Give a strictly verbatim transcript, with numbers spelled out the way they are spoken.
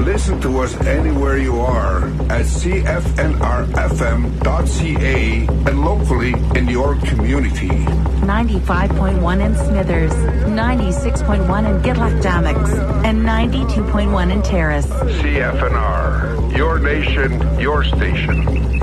Listen to us anywhere you are at c f n r f m dot c a and locally in your community. ninety-five point one in Smithers, ninety-six point one in Gitlac-Dammix, and ninety-two point one in Terrace. C F N R, your nation, your station.